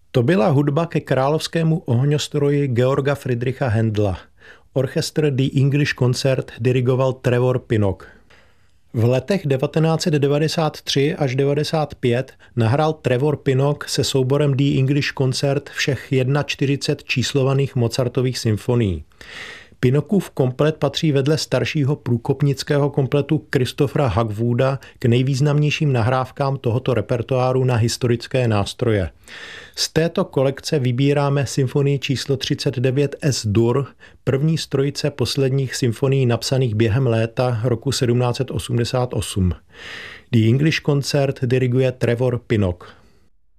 To byla hudba ke královskému ohňostroji Georga Friedricha Händla. Orchestr The English Concert dirigoval Trevor Pinnock. V letech 1993 až 1995 nahrál Trevor Pinnock se souborem The English Concert všech 41 číslovaných Mozartových symfonií. Pinnockův komplet patří vedle staršího průkopnického kompletu Christophera Hagwooda k nejvýznamnějším nahrávkám tohoto repertoáru na historické nástroje. Z této kolekce vybíráme symfonii číslo 39 S-dur, první z trojice posledních symfonií napsaných během léta roku 1788. The English Concert diriguje Trevor Pinnock.